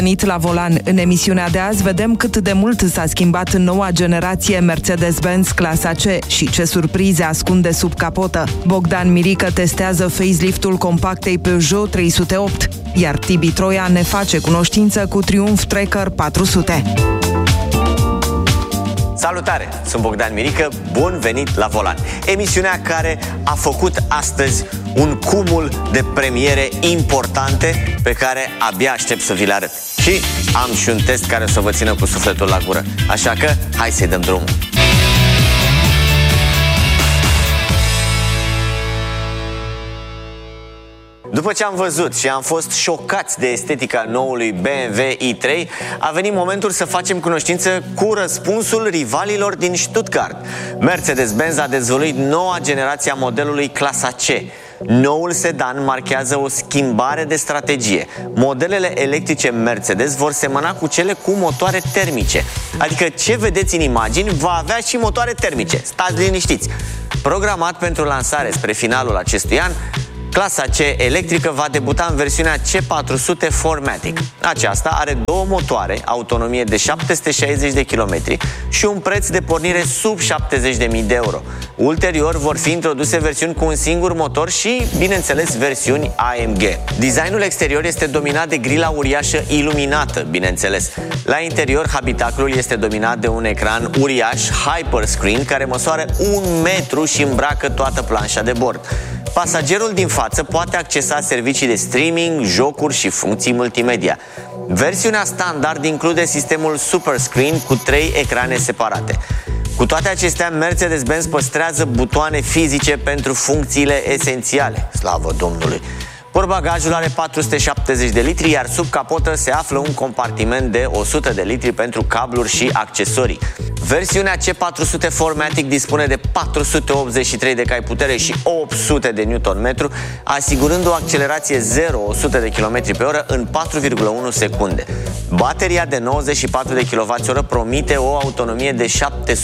Venit la volan. În emisiunea de azi vedem cât de mult s-a schimbat în noua generație Mercedes-Benz clasa C și ce surprize ascunde sub capotă. Bogdan Mirică testează faceliftul compactei Peugeot 308, iar Tibi Troia ne face cunoștință cu Triumph Tracker 400. Salutare! Sunt Bogdan Mirică, bun venit la volan. Emisiunea care a făcut astăzi un cumul de premiere importante pe care abia aștept să vi le arăt. Și am și un test care o să vă țină cu sufletul la gură. Așa că, hai să-i dăm drumul. După ce am văzut și am fost șocați de estetica noului BMW i3, a venit momentul să facem cunoștință cu răspunsul rivalilor din Stuttgart. Mercedes-Benz a dezvăluit noua generație a modelului clasa C. Noul sedan marchează o schimbare de strategie. Modelele electrice Mercedes vor semăna cu cele cu motoare termice. Adică ce vedeți în imagini va avea și motoare termice. Stați liniștiți! Programat pentru lansare spre finalul acestui an, clasa C electrică va debuta în versiunea C400 4MATIC. Aceasta are două motoare, autonomie de 760 de km și un preț de pornire sub 70.000 de euro. Ulterior vor fi introduse versiuni cu un singur motor și, bineînțeles, versiuni AMG. Designul exterior este dominat de grila uriașă iluminată, bineînțeles. La interior, habitaclul este dominat de un ecran uriaș Hyperscreen care măsoară 1 metru și îmbracă toată planșa de bord. Pasagerul din față poate accesa servicii de streaming, jocuri și funcții multimedia. Versiunea standard include sistemul Superscreen cu 3 ecrane separate. Cu toate acestea, Mercedes-Benz păstrează butoane fizice pentru funcțiile esențiale. Slavă Domnului! Portbagajul are 470 de litri, iar sub capotă se află un compartiment de 100 de litri pentru cabluri și accesorii. Versiunea C400 4MATIC dispune de 483 de cai putere și 800 de Nm, asigurând o accelerație 0-100 de km/h în 4,1 secunde. Bateria de 94 de kWh promite o autonomie de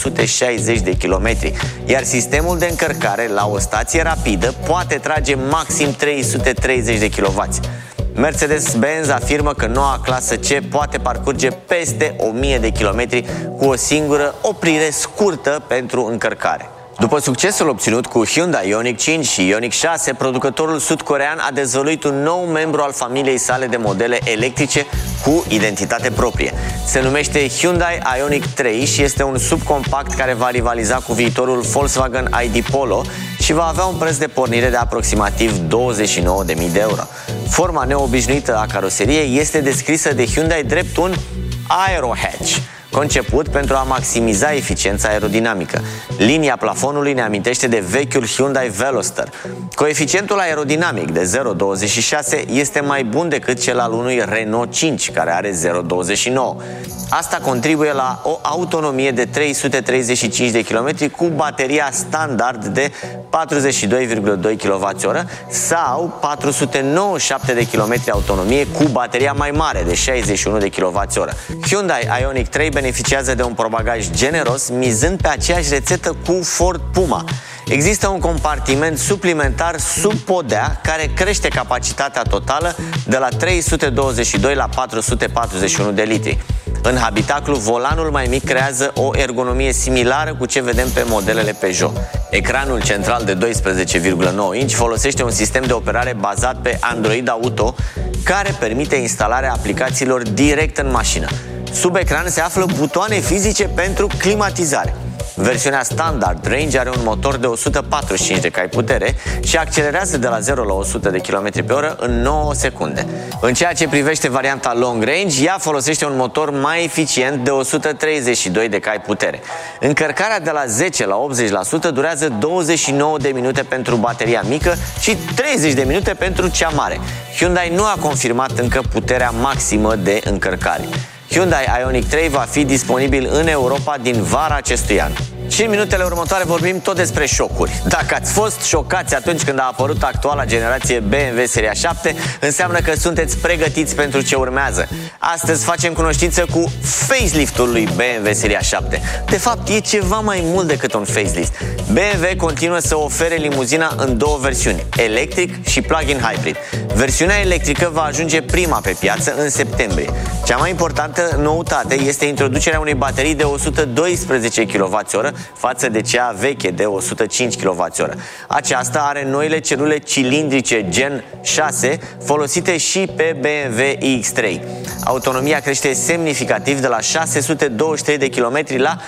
760 de km, iar sistemul de încărcare la o stație rapidă poate trage maxim 330 de kW. Mercedes-Benz afirmă că noua clasă C poate parcurge peste 1000 de kilometri cu o singură oprire scurtă pentru încărcare. După succesul obținut cu Hyundai Ioniq 5 și Ioniq 6, producătorul sud-corean a dezvăluit un nou membru al familiei sale de modele electrice cu identitate proprie. Se numește Hyundai Ioniq 3 și este un subcompact care va rivaliza cu viitorul Volkswagen ID Polo și va avea un preț de pornire de aproximativ 29.000 de euro. Forma neobișnuită a caroseriei este descrisă de Hyundai drept un aerohatch, conceput pentru a maximiza eficiența aerodinamică. Linia plafonului ne amintește de vechiul Hyundai Veloster. Coeficientul aerodinamic de 0,26 este mai bun decât cel al unui Renault 5, care are 0,29. Asta contribuie la o autonomie de 335 de km cu bateria standard de 42,2 kWh sau 497 de km autonomie cu bateria mai mare de 61 de kWh. Hyundai Ioniq 3 beneficiază de un portbagaj generos, mizând pe aceeași rețetă cu Ford Puma. Există un compartiment suplimentar sub podea care crește capacitatea totală de la 322 la 441 de litri. În habitaclu, volanul mai mic creează o ergonomie similară cu ce vedem pe modelele Peugeot. Ecranul central de 12,9 inch folosește un sistem de operare bazat pe Android Auto, care permite instalarea aplicațiilor direct în mașină. Sub ecran se află butoane fizice pentru climatizare. Versiunea Standard Range are un motor de 145 de cai putere și accelerează de la 0 la 100 de km/h în 9 secunde. În ceea ce privește varianta Long Range, ea folosește un motor mai eficient de 132 de cai putere. Încărcarea de la 10 la 80% durează 29 de minute pentru bateria mică și 30 de minute pentru cea mare. Hyundai nu a confirmat încă puterea maximă de încărcare. Hyundai Ioniq 3 va fi disponibil în Europa din vara acestui an. Și în minutele următoare vorbim tot despre șocuri. Dacă ați fost șocați atunci când a apărut actuala generație BMW Seria 7, înseamnă că sunteți pregătiți pentru ce urmează. Astăzi facem cunoștință cu faceliftul lui BMW Seria 7. De fapt, e ceva mai mult decât un facelift. BMW continuă să ofere limuzina în două versiuni, electric și plug-in hybrid. Versiunea electrică va ajunge prima pe piață în septembrie. Cea mai importantă noutate este introducerea unei baterii de 112 kWh față de cea veche de 105 kWh. Aceasta are noile celule cilindrice Gen 6 folosite și pe BMW iX3. Autonomia crește semnificativ de la 623 de km la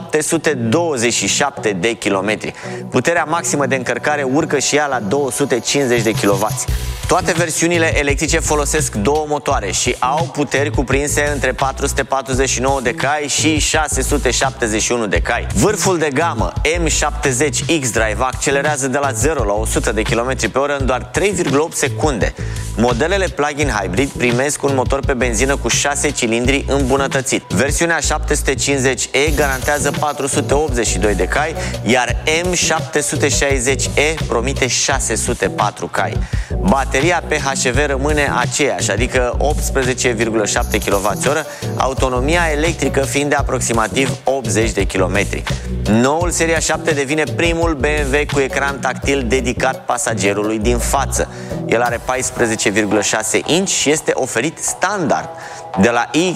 727 de km. Puterea maximă de încărcare urcă și ea la 250 de kW. Toate versiunile electrice folosesc două motoare și au puteri cuprinse între 449 de cai și 671 de cai. Vârful de gamă M70 X-Drive accelerează de la 0 la 100 de km pe oră în doar 3,8 secunde. Modelele plug-in hybrid primesc un motor pe benzină cu 6 cilindri îmbunătățit. Versiunea 750e garantează 482 de cai, iar M760e promite 604 cai. Bateria PHEV rămâne aceeași, adică 18,7 kWh, autonomia electrică fiind de aproximativ 80 de km. Noul Seria 7 devine primul BMW cu ecran tactil dedicat pasagerului din față. El are 14,6 inch și este oferit standard. De la